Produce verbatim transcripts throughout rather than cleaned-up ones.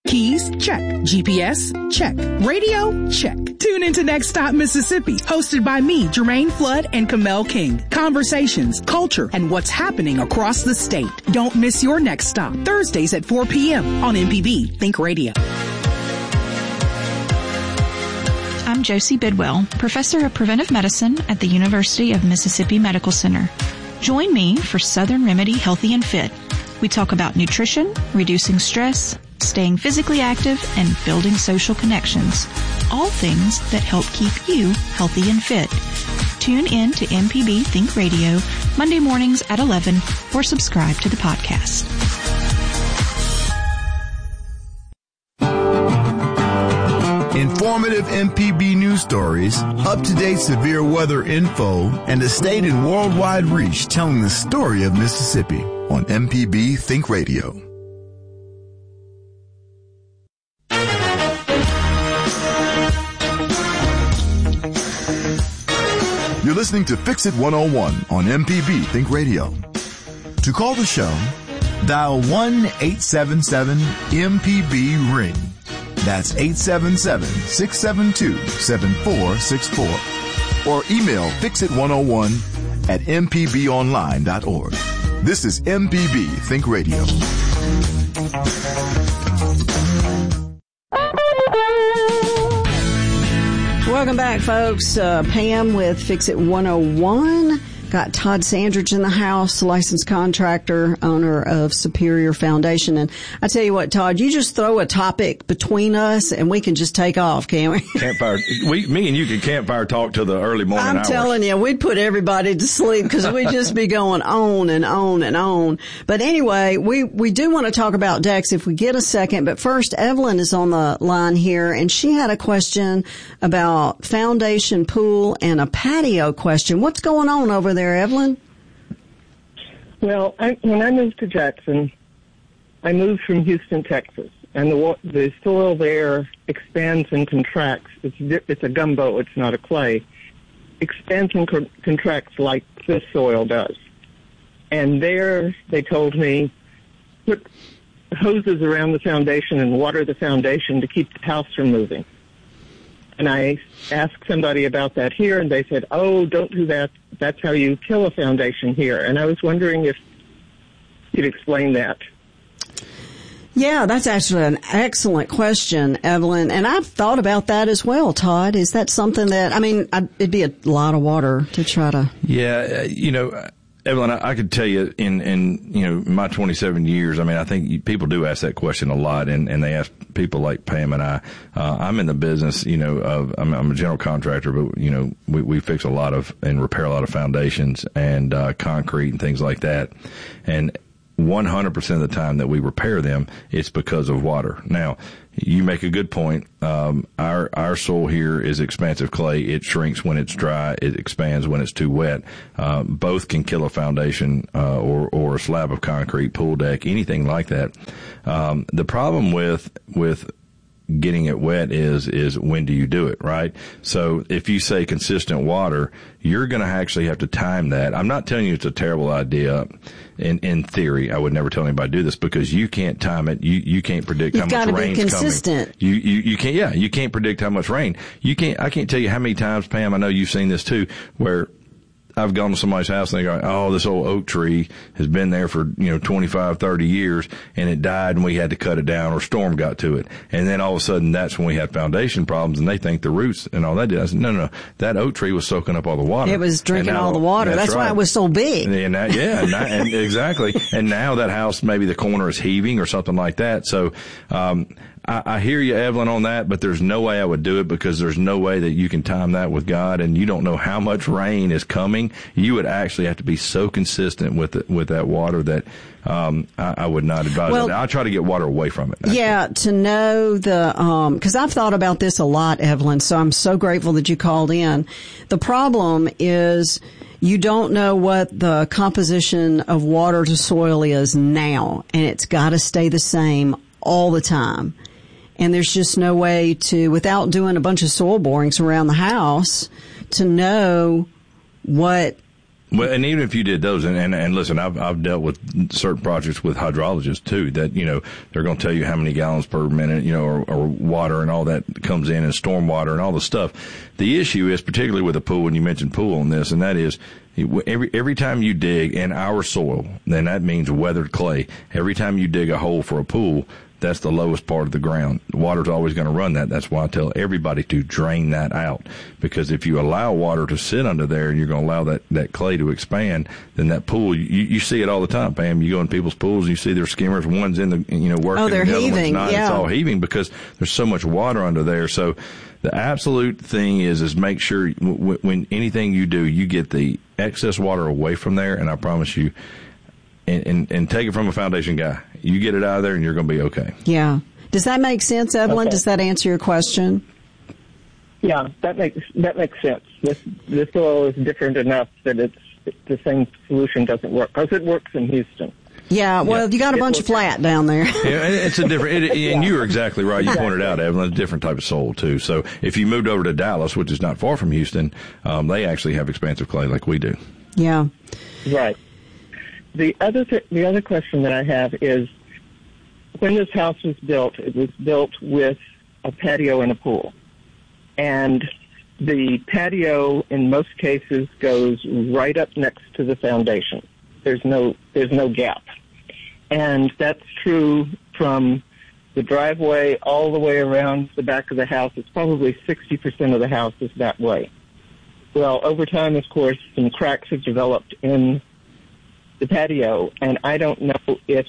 Keys? Check. G P S? Check. Radio? Check. Tune into Next Stop Mississippi, hosted by me, Jermaine Flood and Kamel King. Conversations, culture, and what's happening across the state. Don't miss your next stop. Thursdays at four p.m. on M P B Think Radio. I'm Josie Bidwell, Professor of Preventive Medicine at the University of Mississippi Medical Center. Join me for Southern Remedy Healthy and Fit. We talk about nutrition, reducing stress, staying physically active, and building social connections. All things that help keep you healthy and fit. Tune in to M P B Think Radio Monday mornings at eleven or subscribe to the podcast. Informative M P B news stories, up-to-date severe weather info, and a state and worldwide reach telling the story of Mississippi on M P B Think Radio. You're listening to Fix It one oh one on M P B Think Radio. To call the show, dial one eight seven seven M P B ring. That's eight seven seven, six seven two, seven four six four. Or email fix it one oh one at m p b online dot org. This is M P B Think Radio. Welcome back, folks. Uh, Pam with Fix It one oh one. Got Todd Sandridge in the house, licensed contractor, owner of Superior Foundation. And I tell you what, Todd, you just throw a topic between us and we can just take off, can't we? Campfire. We, me and you can campfire talk till the early morning I'm hours. telling you, we'd put everybody to sleep because we'd just be going on and on and on. But anyway, we, we do want to talk about decks if we get a second. But first, Evelyn is on the line here, and she had a question about foundation, pool, and a patio question. What's going on over there, Evelyn? Well, I, when I moved to Jackson, I moved from Houston, Texas, and the the soil there expands and contracts. It's it's a gumbo. It's not a clay. Expands and co- contracts like this soil does. And there, they told me, put hoses around the foundation and water the foundation to keep the house from moving. And I asked somebody about that here, and they said, oh, don't do that. That's how you kill a foundation here. And I was wondering if you'd explain that. Yeah, that's actually an excellent question, Evelyn. And I've thought about that as well, Todd. Is that something that, I mean, I'd, it'd be a lot of water to try to... Yeah, you know... Evelyn, I, I could tell you in, in, you know, my twenty-seven years, I mean, I think you, people do ask that question a lot, and, and they ask people like Pam and I. Uh, I'm in the business, you know, of, I'm, I'm a general contractor, but, you know, we, we fix a lot of and repair a lot of foundations and, uh, concrete and things like that. And one hundred percent of the time that we repair them, it's because of water. Now, you make a good point. Um, our, our soil here is expansive clay. It shrinks when it's dry. It expands when it's too wet. Uh, both can kill a foundation, uh, or, or a slab of concrete, pool deck, anything like that. Um, the problem with, with, getting it wet is, is when do you do it, right? So if you say consistent water, you're going to actually have to time that. I'm not telling you it's a terrible idea. In, in theory, I would never tell anybody to do this because you can't time it. You, you can't predict You've how much rain's coming. You've got to be consistent. You, you, you can't, yeah, you can't predict how much rain. You can't, I can't tell you how many times, Pam, I know you've seen this too, where I've gone to somebody's house and they go, oh, this old oak tree has been there for, you know, twenty-five, thirty years and it died and we had to cut it down or storm got to it. And then all of a sudden that's when we had foundation problems and they think the roots and all that did. I said, no, no, no, that oak tree was soaking up all the water. It was drinking now, all the water. That's, that's right. Why it was so big. And that, yeah, and, that, and exactly. And now that house, maybe the corner is heaving or something like that. So, um, I, I hear you, Evelyn, on that, but there's no way I would do it because there's no way that you can time that with God, and you don't know how much rain is coming. You would actually have to be so consistent with it, with that water that um, I, I would not advise well, that. I try to get water away from it. Actually. Yeah, to know the um, because I've thought about this a lot, Evelyn. So I'm so grateful that you called in. The problem is you don't know what the composition of water to soil is now, and it's got to stay the same all the time. And there's just no way to, without doing a bunch of soil borings around the house, to know what Well, and even if you did those, and, and, and listen, I've, I've dealt with certain projects with hydrologists too, that, you know, they're going to tell you how many gallons per minute, you know, or, or water and all that comes in, and storm water and all the stuff. The issue is, particularly with a pool, and you mentioned pool on this, and that is, every, every time you dig in our soil, then that means weathered clay. Every time you dig a hole for a pool, that's the lowest part of the ground. The water's always going to run that. That's why I tell everybody to drain that out. Because if you allow water to sit under there and you're going to allow that, that clay to expand, then that pool, you, you see it all the time, Pam. You go in people's pools and you see their skimmers, one's in the, you know, working. Oh, they're the heaving. Other one's not. Yeah. It's all heaving because there's so much water under there. So the absolute thing is, is make sure w- when anything you do, you get the excess water away from there. And I promise you, and, and, and take it from a foundation guy. You get it out of there and you're going to be okay. Yeah. Does that make sense, Evelyn? Okay. Does that answer your question? Yeah, that makes that makes sense. This this soil is different enough that it's the same solution doesn't work, because it works in Houston. Yeah, well, Yeah. you got a bunch of flat down there. Yeah, it's a different, it, and you're exactly right. You pointed out, Evelyn, it's a different type of soil too. So if you moved over to Dallas, which is not far from Houston, um, they actually have expansive clay like we do. Yeah. Right. The other th- the other question that I have is, when this house was built, it was built with a patio and a pool. And the patio, in most cases, goes right up next to the foundation. There's no there's no gap. And that's true from the driveway all the way around the back of the house. It's probably sixty percent of the house is that way. Well, over time, of course, some cracks have developed in the patio, and I don't know if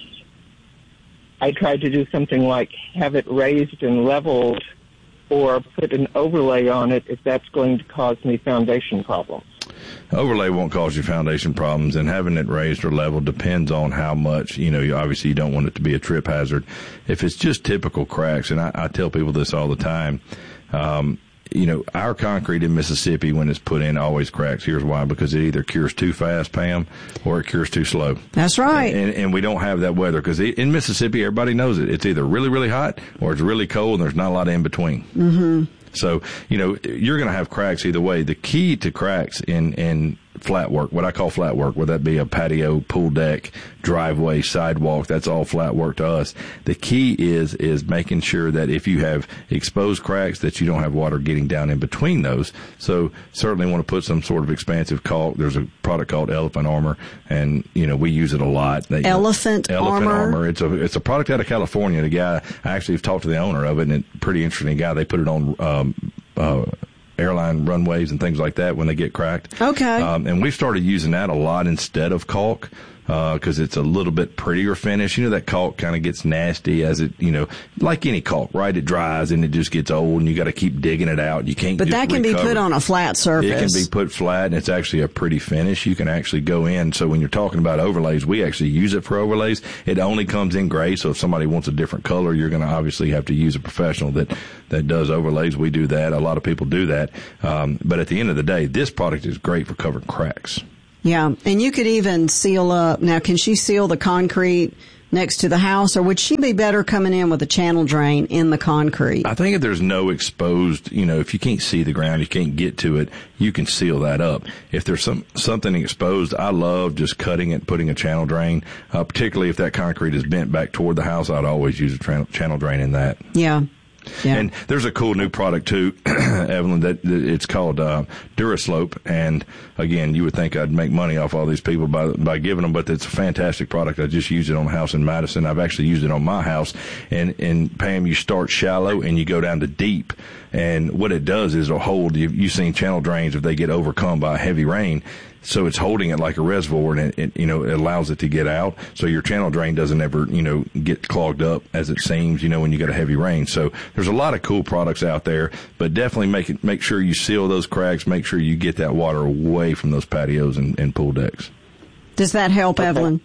I tried to do something like have it raised and leveled or put an overlay on it, if that's going to cause me foundation problems. Overlay won't cause you foundation problems, and having it raised or leveled depends on how much, you know, you, obviously you don't want it to be a trip hazard. If it's just typical cracks, and I, I tell people this all the time, um, you know, our concrete in Mississippi, when it's put in, always cracks. Here's why: because it either cures too fast, Pam, or it cures too slow. That's right. And, and we don't have that weather, because in Mississippi, everybody knows it. It's either really, really hot or it's really cold, and there's not a lot of in between. Mm-hmm. So, you know, you're going to have cracks either way. The key to cracks in, in flat work, what I call flat work, whether that be a patio, pool deck, driveway, sidewalk, that's all flat work to us. The key is, is making sure that if you have exposed cracks, that you don't have water getting down in between those. So certainly want to put some sort of expansive caulk. There's a product called Elephant Armor, and, you know, we use it a lot. They, Elephant, Elephant Armor? Armor. It's a, it's a product out of California. The guy, I actually have talked to the owner of it, and it's a pretty interesting guy. They put it on, um, uh, airline runways and things like that when they get cracked. Okay. Um, and we've started using that a lot instead of caulk, because uh, it's a little bit prettier finish. You know, that caulk kind of gets nasty as it, you know, like any caulk, right? It dries and it just gets old, and you got to keep digging it out. You can't. But just that can recover. be put on a flat surface. It can be put flat, and it's actually a pretty finish. You can actually go in. So when you're talking about overlays, we actually use it for overlays. It only comes in gray. So if somebody wants a different color, you're going to obviously have to use a professional that, that does overlays. We do that. A lot of people do that. Um, but at the end of the day, this product is great for covering cracks. Yeah, and you could even seal up. Now, can she seal the concrete next to the house, or would she be better coming in with a channel drain in the concrete? I think if there's no exposed, you know, if you can't see the ground, you can't get to it, you can seal that up. If there's some something exposed, I love just cutting it, putting a channel drain, uh, particularly if that concrete is bent back toward the house. I'd always use a tra- channel drain in that. Yeah. Yeah. And there's a cool new product too, Evelyn, that, that it's called uh, Duraslope. And again, you would think I'd make money off all these people by by giving them, but it's a fantastic product. I just used it on a house in Madison. I've actually used it on my house. And and Pam, you start shallow and you go down to deep. And what it does is it'll hold. You've, you've seen channel drains if they get overcome by heavy rain. So it's holding it like a reservoir, and it, it, you know, it allows it to get out. So your channel drain doesn't ever, you know, get clogged up as it seems, you know, when you get a heavy rain. So there's a lot of cool products out there, but definitely make it, make sure you seal those cracks. Make sure you get that water away from those patios and, and pool decks. Does that help, Okay. Evelyn?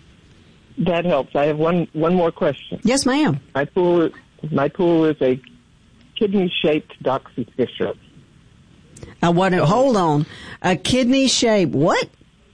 That helps. I have one one more question. Yes, ma'am. My pool, my pool is a kidney-shaped Doxy Fisher. Uh, what? Hold on. A kidney shape. What?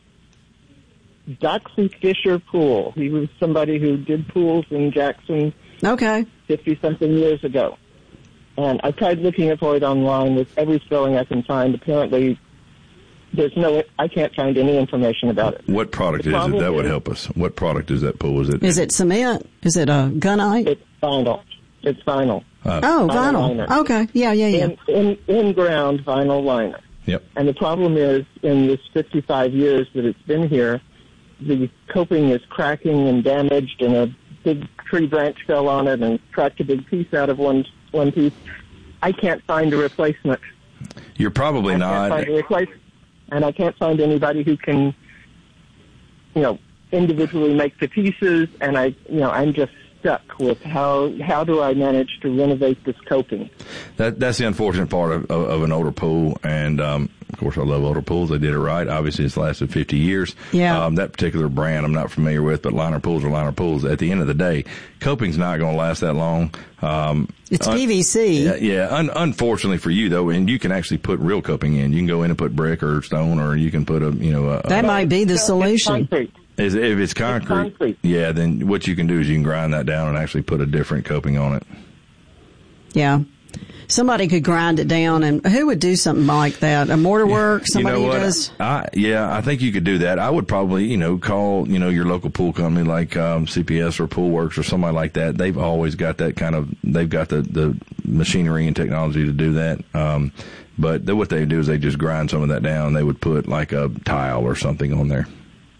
Doxy Fisher pool. He was somebody who did pools in Jackson Okay. fifty-something years ago. And I tried looking for it online with every spelling I can find. Apparently, there's no, I can't find any information about it. What product is it that would help us? What product is that pool? Is it? Is it cement? Is it a gunite? It's vinyl. It's vinyl. Uh, oh, vinyl. vinyl. Okay. Yeah, yeah, yeah. In, in, in-ground vinyl liner. Yep. And the problem is, in this fifty-five years that it's been here, the coping is cracking and damaged, and a big tree branch fell on it and cracked a big piece out of one one piece. I can't find a replacement. You're probably I not. Can't find a replacement, and I can't find anybody who can, you know, individually make the pieces. And I, you know, I'm just stuck with how how do I manage to renovate this coping? That that's the unfortunate part of, of, of an older pool, and um, of course I love older pools. They did it right. Obviously, it's lasted fifty years. Yeah. Um, that particular brand I'm not familiar with, but liner pools are liner pools. At the end of the day, coping's not going to last that long. Um, it's un- P V C. Yeah. yeah un- unfortunately for you though, and you can actually put real coping in. You can go in and put brick or stone, or you can put a you know a, that a, might be the solution. Is if it's concrete, it's concrete, yeah, then what you can do is you can grind that down and actually put a different coping on it. Yeah. Somebody could grind it down, and who would do something like that? A mortar work? Somebody you know who what? does? I, yeah, I think you could do that. I would probably, you know, call, you know, your local pool company like um, C P S or Pool Works or somebody like that. They've always got that kind of, they've got the, the machinery and technology to do that. Um, but what they do is they just grind some of that down. They would put like a tile or something on there.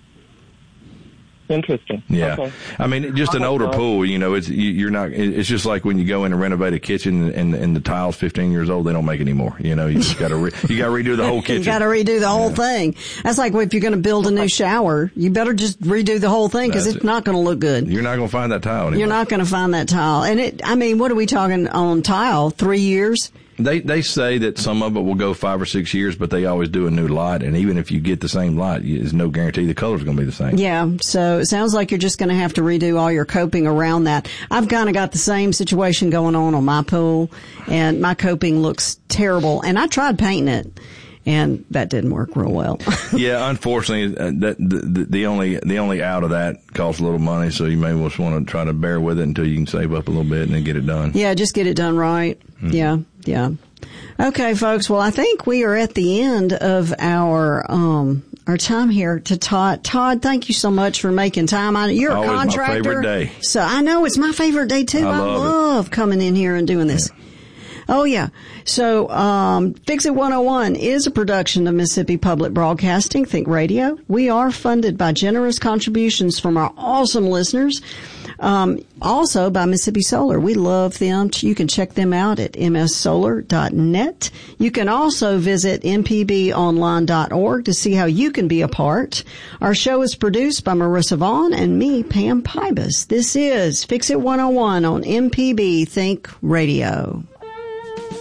Interesting. Yeah. Okay. I mean, just an older pool, you know, it's, you, you're not, it's just like when you go in and renovate a kitchen and, and the tile's fifteen years old, they don't make anymore. You know, you just gotta, re, you gotta redo the whole kitchen. You gotta redo the whole yeah. thing. That's like if you're gonna build a new shower, you better just redo the whole thing because it's it. not gonna look good. You're not gonna find that tile anymore. You're not gonna find that tile. And it, I mean, what are we talking on tile? Three years? They they say that some of it will go five or six years, but they always do a new lot. And even if you get the same lot, there's no guarantee the color's going to be the same. Yeah, so it sounds like you're just going to have to redo all your coping around that. I've kind of got the same situation going on on my pool, and my coping looks terrible. And I tried painting it, and that didn't work real well. Yeah, unfortunately, uh, that the, the only the only out of that costs a little money, so you may just want to try to bear with it until you can save up a little bit and then get it done. Yeah, just get it done right. Mm-hmm. Yeah, yeah. Okay, folks. Well, I think we are at the end of our um our time here to Todd. Todd, thank you so much for making time. I, you're Always a contractor. my favorite day. So I know it's my favorite day too. I, I love, love coming in here and doing this. Yeah. Oh, yeah. So, um, Fix It one oh one is a production of Mississippi Public Broadcasting, Think Radio. We are funded by generous contributions from our awesome listeners. Um, also by Mississippi Solar. We love them. You can check them out at m s solar dot net. You can also visit m p b online dot org to see how you can be a part. Our show is produced by Marissa Vaughn and me, Pam Pybus. This is Fix It one oh one on M P B Think Radio.